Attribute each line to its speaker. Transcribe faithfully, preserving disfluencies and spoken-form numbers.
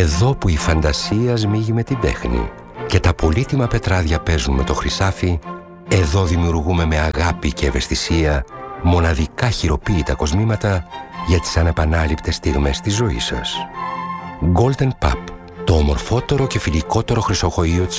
Speaker 1: Εδώ που η φαντασία σμίγει με την τέχνη και τα πολύτιμα πετράδια παίζουν με το χρυσάφι, εδώ δημιουργούμε με αγάπη και ευαισθησία μοναδικά χειροποίητα κοσμήματα για τις ανεπανάληπτες στιγμές της ζωής σας. Golden Pub, το ομορφότερο και φιλικότερο χρυσοχοείο της